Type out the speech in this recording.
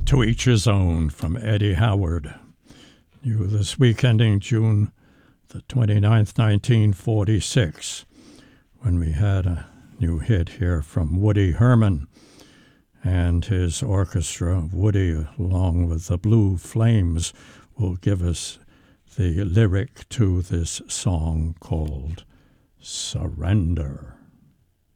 To Each His Own from Eddie Howard. New this week, ending June the 29th, 1946, when we had a new hit here from Woody Herman and his orchestra. Woody, along with the Blue Flames, will give us the lyric to this song called Surrender.